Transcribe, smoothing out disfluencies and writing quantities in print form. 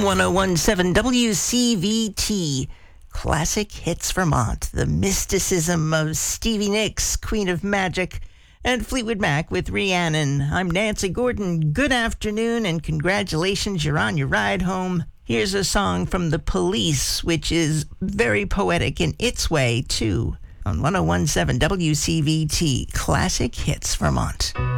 1017 WCVT, Classic Hits Vermont, the mysticism of Stevie Nicks, Queen of Magic, and Fleetwood Mac with Rhiannon. I'm Nancy Gordon. Good afternoon and congratulations, you're on your ride home. Here's a song from The Police, which is very poetic in its way, too, on 1017 WCVT, Classic Hits Vermont.